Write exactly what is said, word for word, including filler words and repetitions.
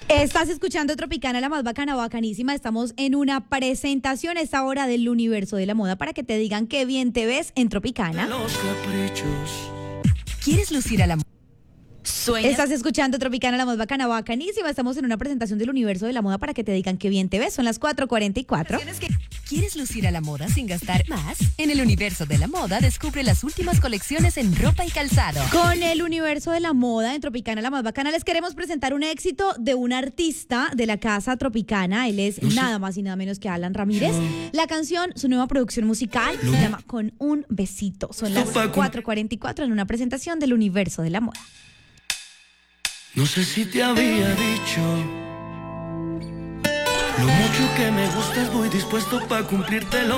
Estás escuchando Tropicana, la más bacana, bacanísima. Estamos en una presentación a esta hora del universo de la moda para que te digan qué bien te ves en Tropicana. Los caprichos. ¿Quieres lucir a la moda? Sueña. Estás escuchando Tropicana, la más bacana, bacanísima. Estamos en una presentación del universo de la moda para que te digan qué bien te ves. Son las cuatro cuarenta y cuatro. ¿Quieres lucir a la moda sin gastar más? En el universo de la moda descubre las últimas colecciones en ropa y calzado. Con el universo de la moda en Tropicana, la más bacana, les queremos presentar un éxito de un artista de la casa Tropicana. Él es nada más y nada menos que Alan Ramírez. La canción, su nueva producción musical, se llama Con un besito. Son las cuatro cuarenta y cuatro en una presentación del universo de la moda. No sé si te había dicho lo mucho que me gustas, voy dispuesto para cumplírtelo.